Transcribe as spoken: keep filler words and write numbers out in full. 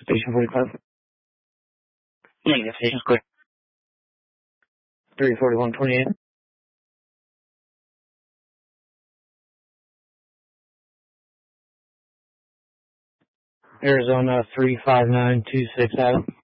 Station forty-five. Negative, station's clear. three forty-one twenty-eight. Arizona three five nine two six Adam.